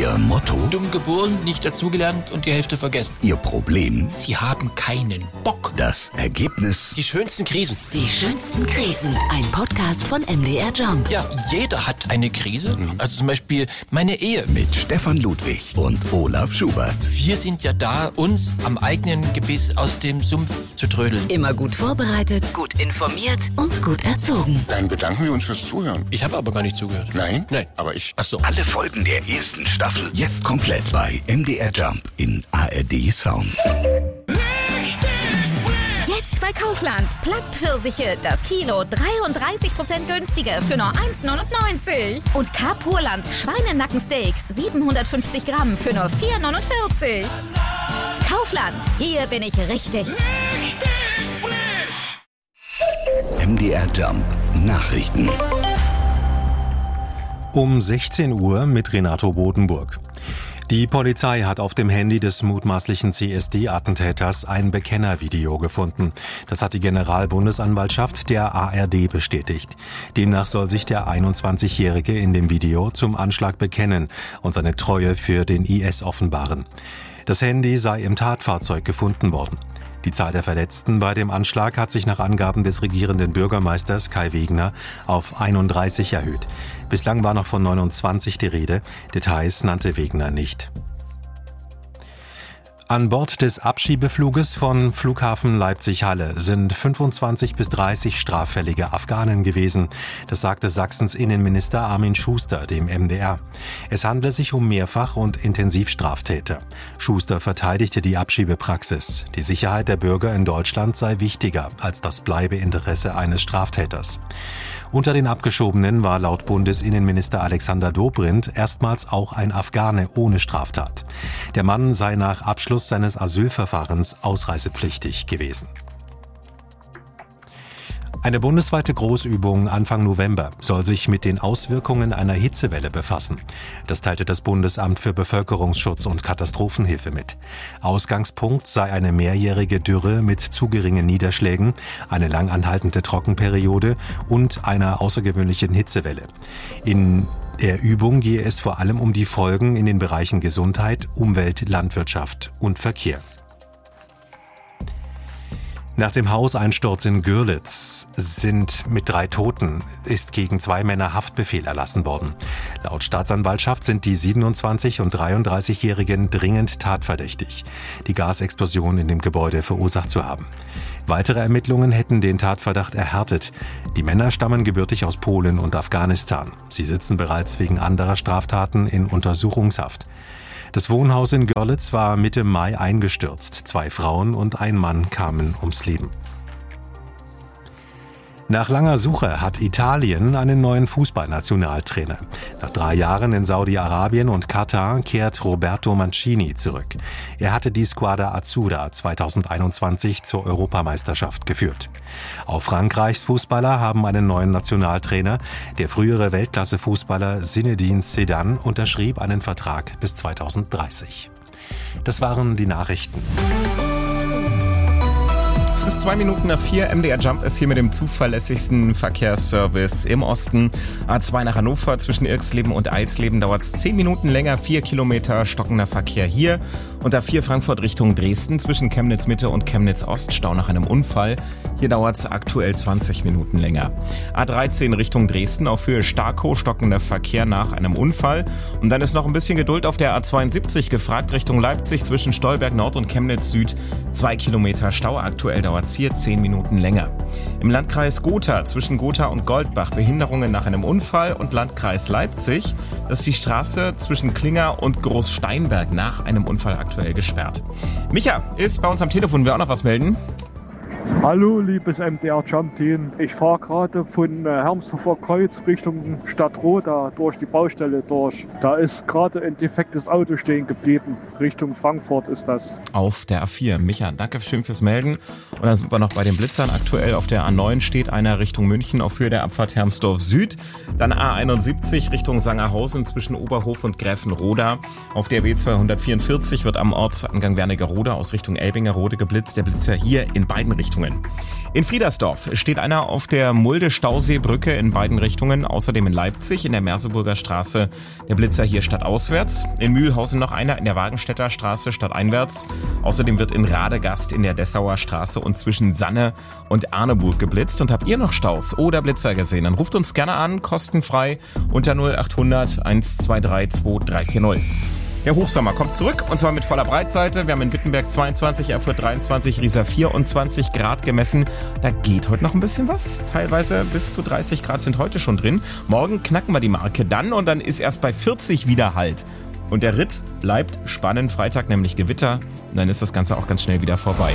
Ihr Motto? Dumm geboren, nicht dazugelernt und die Hälfte vergessen. Ihr Problem? Sie haben keinen Bock. Das Ergebnis? Die schönsten Krisen. Die schönsten Krisen. Ein Podcast von MDR Jump. Ja, jeder hat eine Krise. Also zum Beispiel meine Ehe. Mit Stefan Ludwig und Olaf Schubert. Wir sind ja da, uns am eigenen Gebiss aus dem Sumpf zu trödeln. Immer gut vorbereitet, gut informiert und gut erzogen. Dann bedanken wir uns fürs Zuhören. Ich habe aber gar nicht zugehört. Nein? Nein. Aber ich... Ach so. Alle Folgen der ersten Staffel jetzt komplett bei MDR Jump in ARD Sound. Jetzt bei Kaufland. Plattpfirsiche, das Kilo 33% günstiger für nur 1,99. Und Carpurland Schweinenackensteaks 750 Gramm für nur 4,49. Kaufland, hier bin ich richtig. MDR Jump Nachrichten. Um 16 Uhr mit Renato Bodenburg. Die Polizei hat auf dem Handy des mutmaßlichen CSD-Attentäters ein Bekennervideo gefunden. Das hat die Generalbundesanwaltschaft der ARD bestätigt. Demnach soll sich der 21-Jährige in dem Video zum Anschlag bekennen und seine Treue für den IS offenbaren. Das Handy sei im Tatfahrzeug gefunden worden. Die Zahl der Verletzten bei dem Anschlag hat sich nach Angaben des regierenden Bürgermeisters Kai Wegner auf 31 erhöht. Bislang war noch von 29 die Rede. Details nannte Wegner nicht. An Bord des Abschiebefluges von Flughafen Leipzig-Halle sind 25 bis 30 straffällige Afghanen gewesen. Das sagte Sachsens Innenminister Armin Schuster dem MDR. Es handle sich um Mehrfach- und Intensivstraftäter. Schuster verteidigte die Abschiebepraxis. Die Sicherheit der Bürger in Deutschland sei wichtiger als das Bleibeinteresse eines Straftäters. Unter den Abgeschobenen war laut Bundesinnenminister Alexander Dobrindt erstmals auch ein Afghane ohne Straftat. Der Mann sei nach Abschluss seines Asylverfahrens ausreisepflichtig gewesen. Eine bundesweite Großübung Anfang November soll sich mit den Auswirkungen einer Hitzewelle befassen. Das teilte das Bundesamt für Bevölkerungsschutz und Katastrophenhilfe mit. Ausgangspunkt sei eine mehrjährige Dürre mit zu geringen Niederschlägen, eine lang anhaltende Trockenperiode und einer außergewöhnlichen Hitzewelle. In der Übung gehe es vor allem um die Folgen in den Bereichen Gesundheit, Umwelt, Landwirtschaft und Verkehr. Nach dem Hauseinsturz in Görlitz mit 3 Toten ist gegen 2 Männer Haftbefehl erlassen worden. Laut Staatsanwaltschaft sind die 27- und 33-Jährigen dringend tatverdächtig, die Gasexplosion in dem Gebäude verursacht zu haben. Weitere Ermittlungen hätten den Tatverdacht erhärtet. Die Männer stammen gebürtig aus Polen und Afghanistan. Sie sitzen bereits wegen anderer Straftaten in Untersuchungshaft. Das Wohnhaus in Görlitz war Mitte Mai eingestürzt. 2 Frauen und ein Mann kamen ums Leben. Nach langer Suche hat Italien einen neuen Fußballnationaltrainer. Nach 3 Jahren in Saudi-Arabien und Katar kehrt Roberto Mancini zurück. Er hatte die Squadra Azzurra 2021 zur Europameisterschaft geführt. Auch Frankreichs Fußballer haben einen neuen Nationaltrainer. Der frühere Weltklasse-Fußballer Zinedine Zidane unterschrieb einen Vertrag bis 2030. Das waren die Nachrichten. Es ist 2 Minuten nach 4. MDR Jump ist hier mit dem zuverlässigsten Verkehrsservice im Osten. A2 nach Hannover zwischen Irxleben und Eisleben dauert es 10 Minuten länger, 4 Kilometer stockender Verkehr hier. Und A4 Frankfurt Richtung Dresden zwischen Chemnitz Mitte und Chemnitz Ost, Stau nach einem Unfall. Hier dauert es aktuell 20 Minuten länger. A13 Richtung Dresden auf Höhe Starkow, stockender Verkehr nach einem Unfall. Und dann ist noch ein bisschen Geduld auf der A72 gefragt Richtung Leipzig zwischen Stolberg Nord und Chemnitz Süd. 2 Kilometer Stau, aktuell dauert es hier 10 Minuten länger. Im Landkreis Gotha zwischen Gotha und Goldbach Behinderungen nach einem Unfall und Landkreis Leipzig. Das ist die Straße zwischen Klinger und Großsteinberg nach einem Unfall aktuell gesperrt. Micha ist bei uns am Telefon. Will auch noch was melden? Hallo, liebes MDR-Jump-Team. Ich fahre gerade von Hermsdorfer Kreuz Richtung Stadtroda durch die Baustelle durch. Da ist gerade ein defektes Auto stehen geblieben. Richtung Frankfurt ist das. Auf der A4. Micha, danke schön fürs Melden. Und dann sind wir noch bei den Blitzern. Aktuell auf der A9 steht einer Richtung München auf Höhe der Abfahrt Hermsdorf Süd. Dann A71 Richtung Sangerhausen zwischen Oberhof und Gräfenroda. Auf der B244 wird am Ortsangang Wernigerode aus Richtung Elbingerode geblitzt. Der Blitzer hier in beiden Richtungen. schön. In Friedersdorf steht einer auf der Mulde-Stausee-Brücke in beiden Richtungen. Außerdem in Leipzig in der Merseburger Straße der Blitzer hier stadtauswärts. In Mühlhausen noch einer in der Wagenstädter Straße stadteinwärts. Außerdem wird in Radegast in der Dessauer Straße und zwischen Sanne und Arneburg geblitzt. Und habt ihr noch Staus oder Blitzer gesehen? Dann ruft uns gerne an, kostenfrei unter 0800 123 2340. Der Hochsommer kommt zurück und zwar mit voller Breitseite. Wir haben in Wittenberg 22, Erfurt 23, Riesa 24 Grad gemessen. Da geht heute noch ein bisschen was. Teilweise bis zu 30 Grad sind heute schon drin. Morgen knacken wir die Marke dann und dann ist erst bei 40 wieder Halt. Und der Ritt bleibt spannend. Freitag nämlich Gewitter und dann ist das Ganze auch ganz schnell wieder vorbei.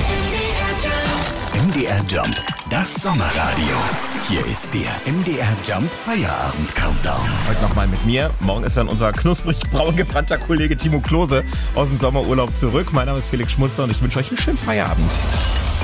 MDR Jump, das Sommerradio. Hier ist der MDR Jump Feierabend Countdown. Heute nochmal mit mir. Morgen ist dann unser knusprig braun gebrannter Kollege Timo Klose aus dem Sommerurlaub zurück. Mein Name ist Felix Schmutzer und ich wünsche euch einen schönen Feierabend.